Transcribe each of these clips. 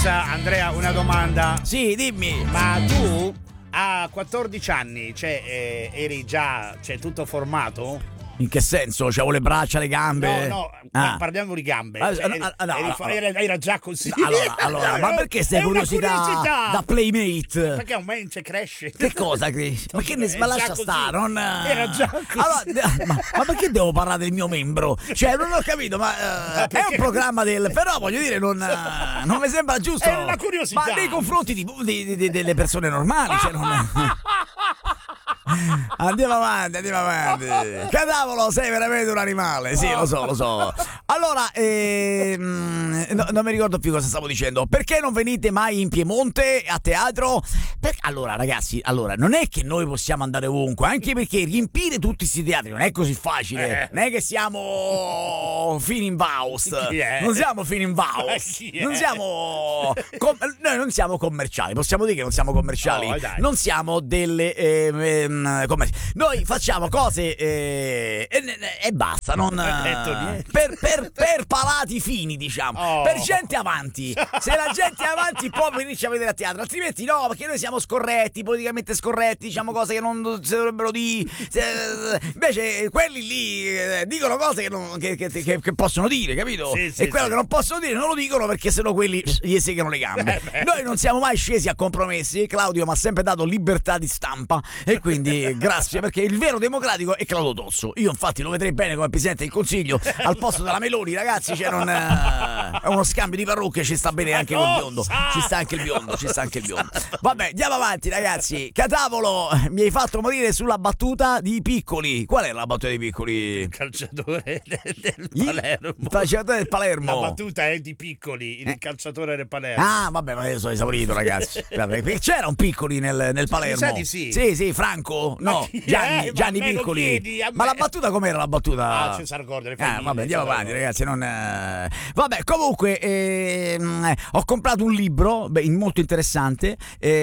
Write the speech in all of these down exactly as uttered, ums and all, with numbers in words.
Scusa Andrea, una domanda. Sì, dimmi. Ma tu a quattordici anni, cioè, eh, eri già, cioè, tutto formato? In che senso? C'avevo le braccia, le gambe? No, no, ah. parliamo di gambe. Ah, Cioè, no, eri, no, eri, no, era, era già così. Allora, allora, ma perché stai curiosità, curiosità da Playmate? Perché aumenta, cresce. Che cosa? Che... Ma che ne ma lascia stare? Non... Era già così. Allora, ma, ma perché devo parlare del mio membro? Cioè, non ho capito, ma uh, è un programma del... Però voglio dire, non, uh, non mi sembra giusto. È una curiosità. Ma nei confronti di, di, di, delle persone normali, cioè non... Andiamo avanti, andiamo avanti. Cadavolo, sei veramente un animale. Sì, lo so, lo so. Allora, ehm, no, non mi ricordo più cosa stavo dicendo. Perché non venite mai in Piemonte a teatro? Per... Allora, ragazzi, allora, non è che noi possiamo andare ovunque, anche perché riempire tutti questi teatri non è così facile. Non è che siamo fini in Vaust. Non siamo fini in Vaust. Non siamo com... noi non siamo commerciali. Possiamo dire che non siamo commerciali. Oh, non siamo delle eh, commerci. Noi facciamo cose eh, e, e basta, non eh, per, per, per palati fini, diciamo, oh. per gente avanti. Se la gente è avanti può venirci a vedere a teatro, altrimenti no, perché noi siamo scorretti, politicamente scorretti, diciamo cose che non si dovrebbero dire. Invece quelli lì eh, dicono cose che, non, che, che, che, che possono dire, capito? Sì, sì, e quello sì. che non possono dire non lo dicono perché sennò quelli gli segano le gambe. Eh, noi non siamo mai scesi a compromessi. Claudio mi ha sempre dato libertà di stampa e quindi grazie, perché il vero democratico è Claudio Tosso. Io infatti lo vedrei bene come presidente del Consiglio al posto della Meloni, ragazzi. C'è non, è uno scambio di parrucche, ci sta bene anche col biondo. Ci sta anche il biondo, ci sta anche il biondo. Vabbè, andiamo avanti, ragazzi. Catavolo, mi hai fatto morire sulla battuta di Piccoli. Qual è la battuta di Piccoli? Il calciatore del Palermo. Il calciatore del Palermo. La battuta è di Piccoli, il eh. calciatore del Palermo. Ah, vabbè, ma io sono esaurito, ragazzi. Vabbè, c'era un Piccoli nel, nel Palermo. Mi sa di sì. Sì, sì, Franco. No, Gianni, eh, Gianni Piccoli. Chiedi, ma la battuta com'era la battuta? Ah, Cesar Gordon. Ah, vabbè, andiamo avanti, ragazzi. Non, eh... Vabbè, comunque ehm, ho comprato un libro beh, molto interessante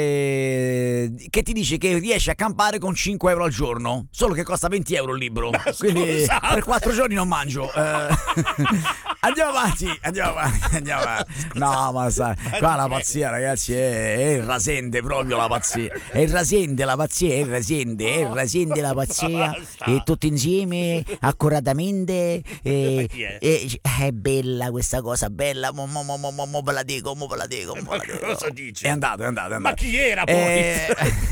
eh, che ti dice che riesci a campare con cinque euro al giorno. Solo che costa venti euro il libro. Ma quindi scusa. per quattro giorni non mangio. Eh, andiamo avanti, andiamo avanti, andiamo avanti. No, ma sai, qua la pazzia, ragazzi, è, è il rasente proprio la pazzia. È il rasente la pazzia, è il rasente, è il rasente la pazzia. E tutti insieme, accuratamente. E, e, è bella questa cosa, bella. Mo, mo, mo, mo, mo, mo ve la dico, mo ve la dico. Mo ma che cosa dici? È andato, è andato, è andato. Ma chi era poi? Eh,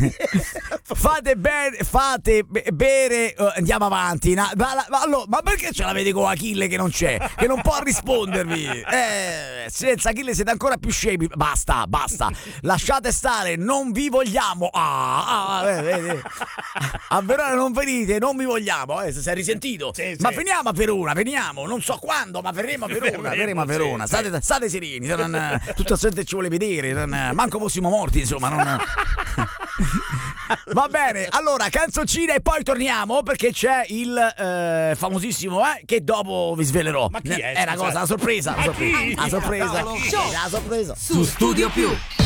fate bene, fate be- bere. Uh, andiamo avanti. Na, ma, ma, allora, ma perché ce l'avete con Achille che non c'è? Che non può rispondervi? Eh, senza Achille siete ancora più scemi. Basta, basta. Lasciate stare, non vi vogliamo. Ah, ah eh, eh, eh. A Verona non venite, non vi vogliamo. Eh, se sei risentito. Sì, ma sì. veniamo a Verona, veniamo. Non so quando, ma verremo a Verona. Verremo a Verona. State, state sereni. Non, tutta la gente ci vuole vedere. Non, manco fossimo morti, insomma. Non... Va bene, allora canzoncina e poi torniamo perché c'è il eh, famosissimo eh, che dopo vi svelerò. Ma chi è? È una cosa, una sorpresa. Una sorpresa. Una sorpresa. Una sorpresa. Su Studio Più.